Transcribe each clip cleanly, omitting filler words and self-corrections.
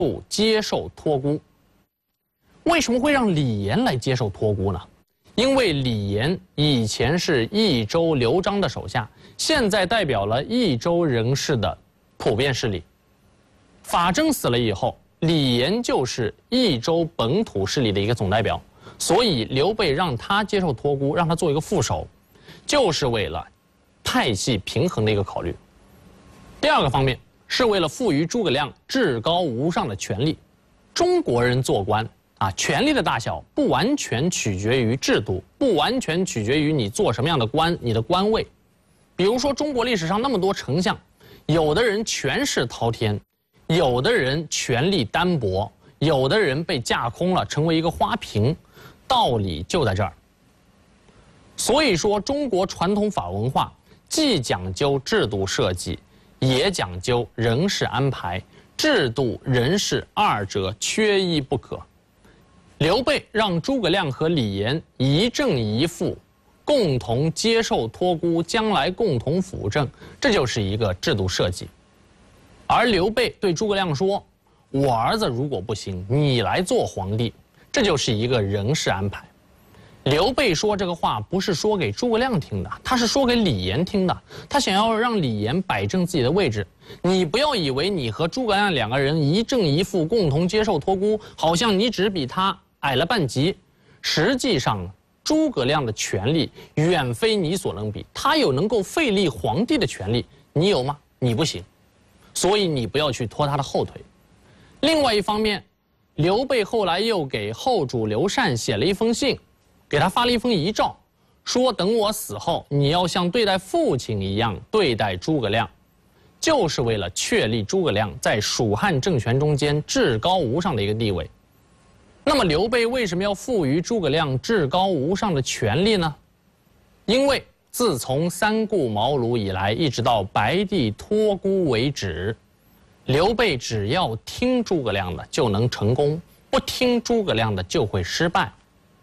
不接受托孤。为什么会让李严来接受托孤呢？因为李严以前是益州刘璋的手下，现在代表了益州人士的普遍势力。法正死了以后，李严就是益州本土势力的一个总代表，所以刘备让他接受托孤，让他做一个副手，就是为了派系平衡的一个考虑。第二个方面是为了赋予诸葛亮至高无上的权力。中国人做官权力的大小不完全取决于制度，不完全取决于你做什么样的官，你的官位。比如说中国历史上那么多丞相，有的人权势滔天，有的人权力单薄，有的人被架空了，成为一个花瓶，道理就在这儿。所以说中国传统法文化既讲究制度设计，也讲究人事安排，制度人事二者缺一不可。刘备让诸葛亮和李严一正一负，共同接受托孤，将来共同辅政，这就是一个制度设计。而刘备对诸葛亮说：“我儿子如果不行，你来做皇帝。”这就是一个人事安排。刘备说这个话不是说给诸葛亮听的，他是说给李严听的。他想要让李严摆正自己的位置。你不要以为你和诸葛亮两个人一正一负，共同接受托孤，好像你只比他矮了半级。实际上，诸葛亮的权力远非你所能比，他有能够废立皇帝的权力，你有吗？你不行。所以你不要去拖他的后腿。另外一方面，刘备后来又给后主刘禅写了一封信，给他发了一封遗诏，说等我死后，你要像对待父亲一样对待诸葛亮，就是为了确立诸葛亮在蜀汉政权中间至高无上的一个地位。那么刘备为什么要赋予诸葛亮至高无上的权力呢？因为自从三顾茅庐以来，一直到白帝托孤为止，刘备只要听诸葛亮的就能成功，不听诸葛亮的就会失败。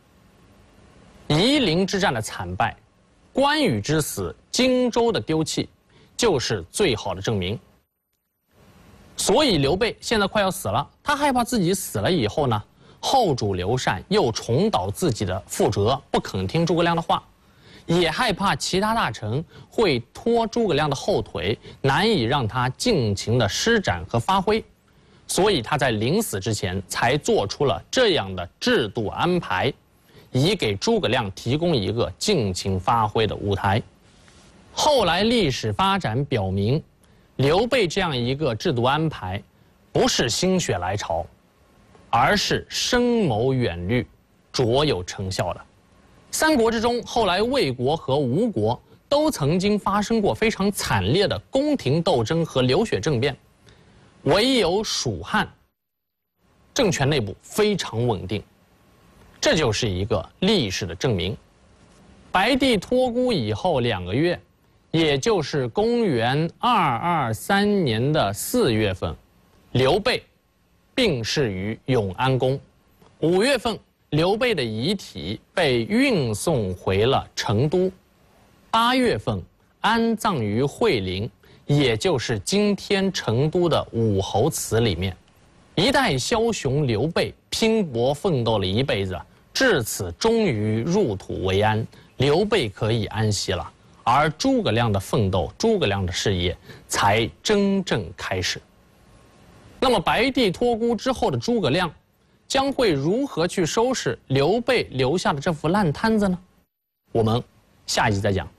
夷陵之战的惨败，关羽之死，荆州的丢弃，就是最好的证明。所以刘备现在快要死了，他害怕自己死了以后呢，后主刘禅又重蹈自己的覆辙，不肯听诸葛亮的话，也害怕其他大臣会拖诸葛亮的后腿，难以让他尽情的施展和发挥。所以他在临死之前才做出了这样的制度安排，以给诸葛亮提供一个尽情发挥的舞台。后来历史发展表明，刘备这样一个制度安排不是心血来潮，而是深谋远虑，卓有成效的。三国之中，后来魏国和吴国都曾经发生过非常惨烈的宫廷斗争和流血政变，唯有蜀汉政权内部非常稳定，这就是一个历史的证明。白帝托孤以后2个月，也就是公元223年的4月份，刘备病逝于永安宫。5月份，刘备的遗体被运送回了成都。8月份，安葬于惠陵，也就是今天成都的武侯祠里面。一代枭雄刘备拼搏奋斗了一辈子，至此终于入土为安，刘备可以安息了。而诸葛亮的奋斗，诸葛亮的事业才真正开始。那么白帝托孤之后的诸葛亮将会如何去收拾刘备留下的这副烂摊子呢？我们下一集再讲。